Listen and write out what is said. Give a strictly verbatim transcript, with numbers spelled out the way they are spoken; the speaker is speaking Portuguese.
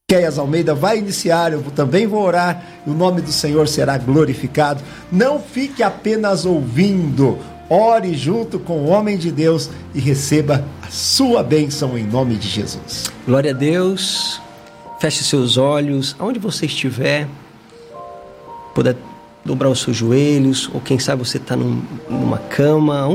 Miqueias Almeida vai iniciar, eu também vou orar, e o nome do Senhor será glorificado. Não fique apenas ouvindo, ore junto com o homem de Deus e receba a sua bênção em nome de Jesus. Glória a Deus. Feche seus olhos, aonde você estiver, puder dobrar os seus joelhos, ou quem sabe você está num, numa cama,